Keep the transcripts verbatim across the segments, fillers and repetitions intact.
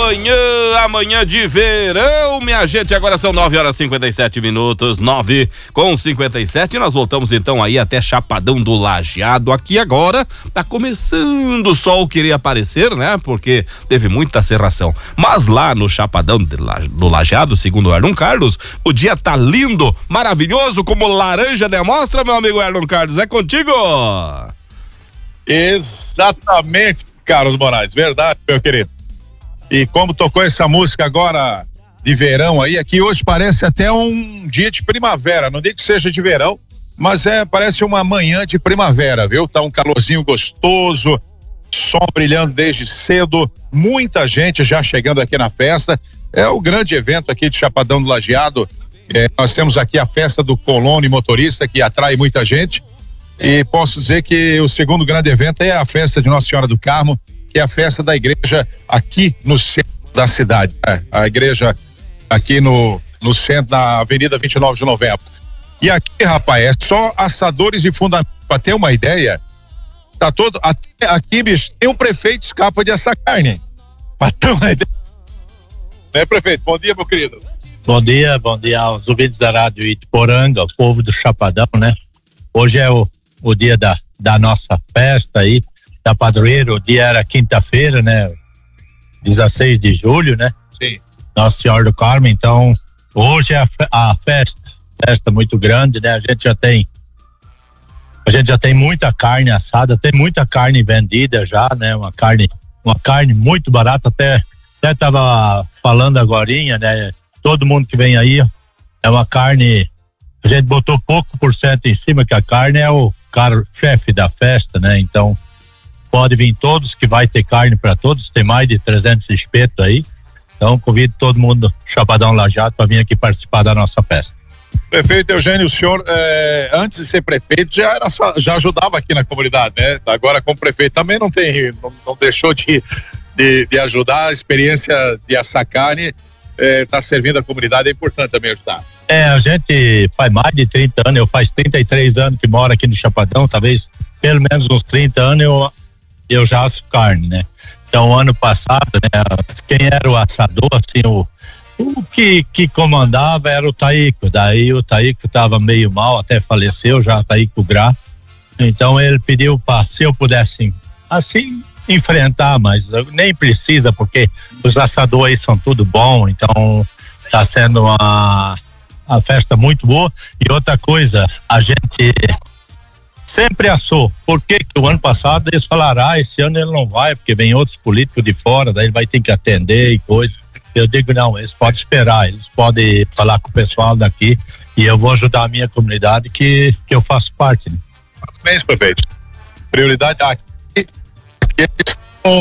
amanhã, amanhã de verão, minha gente. Agora são nove horas e cinquenta e sete minutos, nove com cinquenta e sete. Nós voltamos então aí até Chapadão do Lajeado. Aqui agora tá começando o sol querer aparecer, né? Porque teve muita cerração. Mas lá no Chapadão do Lajeado, segundo o Erlon Carlos, o dia tá lindo, maravilhoso, como laranja demonstra, meu amigo Erlon Carlos. É contigo! Exatamente, Carlos Moraes, verdade, meu querido. E como tocou essa música agora de verão aí, aqui hoje parece até um dia de primavera, não digo que seja de verão, mas é, parece uma manhã de primavera, viu? Tá um calorzinho gostoso, sol brilhando desde cedo, muita gente já chegando aqui na festa. É o grande evento aqui de Chapadão do Lajeado. É, nós temos aqui a festa do colono e motorista, que atrai muita gente. E posso dizer que o segundo grande evento é a festa de Nossa Senhora do Carmo, que é a festa da igreja aqui no centro da cidade. É, a igreja aqui no, no centro da Avenida vinte e nove de Novembro. E aqui, rapaz, é só assadores e fundamentos. Pra ter uma ideia, tá todo. Até aqui, bicho, tem um prefeito escapa de assar carne. Pra ter uma ideia. Né, prefeito? Bom dia, meu querido. Bom dia, bom dia aos ouvintes da Rádio Itiporanga, o povo do Chapadão, né? Hoje é o o dia da, da nossa festa aí, da padroeira. O dia era quinta-feira, né? dezesseis de julho, né? Sim. Nossa Senhora do Carmo. Então, hoje é a, a festa, festa muito grande, né? A gente já tem, a gente já tem muita carne assada, tem muita carne vendida já, né? Uma carne, uma carne muito barata, até, até tava falando agorinha, né? Todo mundo que vem aí é uma carne, a gente botou pouco por cento em cima, que a carne é o carro-chefe da festa, né? Então, pode vir todos, que vai ter carne para todos, tem mais de trezentos espetos aí. Então, convido todo mundo, Chapadão Lajeado, para vir aqui participar da nossa festa. Prefeito Eugênio, o senhor, eh, antes de ser prefeito, já, era, já ajudava aqui na comunidade, né? Agora, como prefeito, também não tem, não, não deixou de, de, de ajudar. A experiência de assar carne está eh, servindo a comunidade, é importante também ajudar. É, a gente faz mais de trinta anos, eu faz trinta e três anos que moro aqui no Chapadão, talvez pelo menos uns trinta anos eu, eu já asso carne, né? Então, ano passado, né, quem era o assador, assim, o, o que, que comandava era o Taíco, daí o Taíco tava meio mal, até faleceu já, o Taíco Grá. Então ele pediu para, se eu pudesse, assim, enfrentar, mas nem precisa, porque os assadores aí são tudo bom, então tá sendo uma a festa muito boa. E outra coisa, a gente sempre assou. Por que que o ano passado eles falaram, ah, esse ano ele não vai, porque vem outros políticos de fora, daí ele vai ter que atender e coisa. Eu digo, não, eles podem esperar, eles podem falar com o pessoal daqui e eu vou ajudar a minha comunidade que, que eu faço parte. Né? Parabéns, prefeito. Prioridade aqui, aqui eles estão...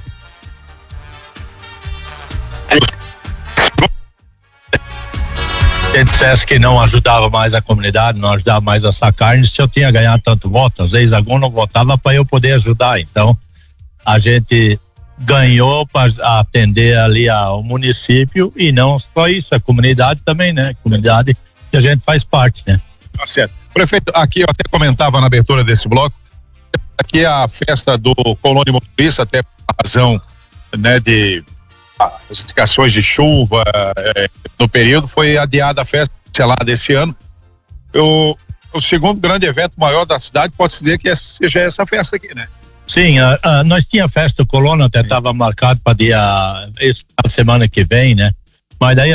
Se dissesse que não ajudava mais a comunidade, não ajudava mais a assar carne, se eu tinha ganhado tanto voto, às vezes algum não votava para eu poder ajudar. Então, a gente ganhou para atender ali ao município e não só isso, a comunidade também, né? A comunidade que a gente faz parte, né? Tá certo. Prefeito, aqui eu até comentava na abertura desse bloco, aqui é a festa do colono motorista, até por razão, né, de as indicações de chuva é, no período, foi adiada a festa selada esse ano. O, o segundo grande evento maior da cidade, pode-se dizer que é, seja essa festa aqui, né? Sim, a, a, nós tinha festa do colono, até estava marcado para dia, essa semana que vem, né? Mas daí